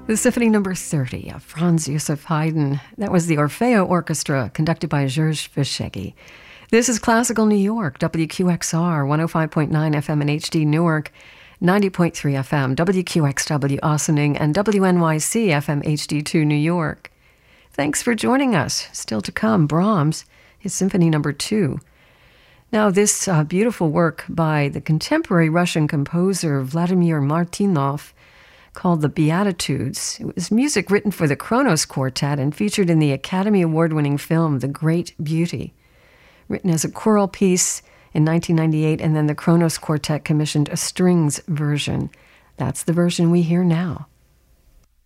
The Symphony Number 30 of Franz Joseph Haydn. That was the Orfeo Orchestra, conducted by Georges Fischeggi. This is Classical New York, WQXR, 105.9 FM in HD Newark, 90.3 FM, WQXW Ossining, and WNYC FM HD2 New York. Thanks for joining us. Still to come, Brahms, his Symphony Number 2. Now, this beautiful work by the contemporary Russian composer Vladimir Martynov, called The Beatitudes. It was music written for the Kronos Quartet and featured in the Academy Award-winning film The Great Beauty. Written as a choral piece in 1998, and then the Kronos Quartet commissioned a strings version. That's the version we hear now.